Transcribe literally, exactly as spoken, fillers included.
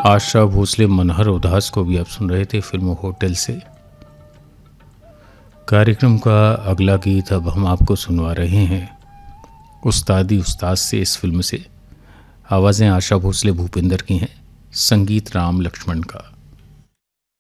आशा भोसले मनहर उदास को भी आप सुन रहे थे फिल्म होटल से। कार्यक्रम का अगला गीत अब हम आपको सुनवा रहे हैं उस्तादी उस्ताद से। इस फिल्म से आवाज़ें आशा भोसले भूपेंद्र की हैं, संगीत राम लक्ष्मण का।